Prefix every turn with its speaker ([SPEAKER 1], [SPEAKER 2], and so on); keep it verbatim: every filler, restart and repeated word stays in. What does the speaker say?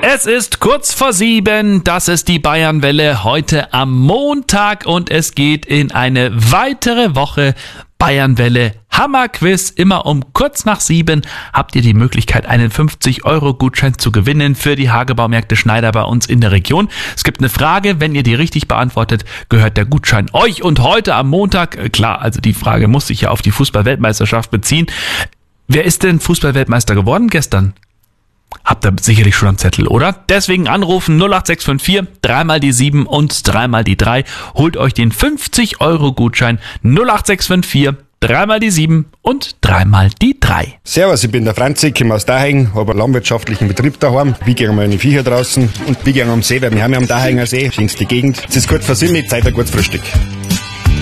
[SPEAKER 1] Es ist kurz vor sieben, das ist die Bayernwelle heute am Montag und es geht in eine weitere Woche Bayernwelle Hammerquiz. Immer um kurz nach sieben habt ihr die Möglichkeit, einen fünfzig Euro Gutschein zu gewinnen für die Hagebaumärkte Schneider bei uns in der Region. Es gibt eine Frage, wenn ihr die richtig beantwortet, gehört der Gutschein euch. Und heute am Montag, klar, also die Frage muss sich ja auf die Fußball-Weltmeisterschaft beziehen. Wer ist denn Fußball-Weltmeister geworden gestern? Habt ihr sicherlich schon am Zettel, oder? Deswegen anrufen null acht sechs fünf vier, dreimal die sieben und dreimal die drei. Holt euch den fünfzig Euro Gutschein null acht sechs fünf vier, dreimal die sieben und dreimal die drei.
[SPEAKER 2] Servus, ich bin der Franzi, komme aus Dahegen, habe einen landwirtschaftlichen Betrieb daheim. Wir gehen meine Viecher draußen und wir gehen am See, weil wir haben ja am Dahenger See, schönste Gegend. Es ist gut versinnlich, Zeit ein gutes Frühstück.